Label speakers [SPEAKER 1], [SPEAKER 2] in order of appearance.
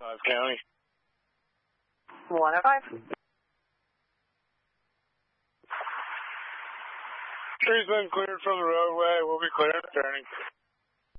[SPEAKER 1] County.
[SPEAKER 2] 105.
[SPEAKER 1] Tree's been cleared from the roadway. We'll be clear of turning.